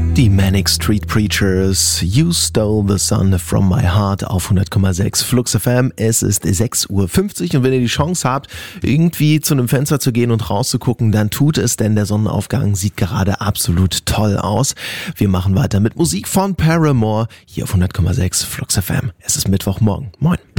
Die Manic Street Preachers, You Stole the Sun from My Heart auf 100,6 Flux FM. Es ist 6:50 Uhr und wenn ihr die Chance habt, irgendwie zu einem Fenster zu gehen und rauszugucken, dann tut es, denn der Sonnenaufgang sieht gerade absolut toll aus. Wir machen weiter mit Musik von Paramore hier auf 100,6 Flux FM. Es ist Mittwochmorgen. Moin.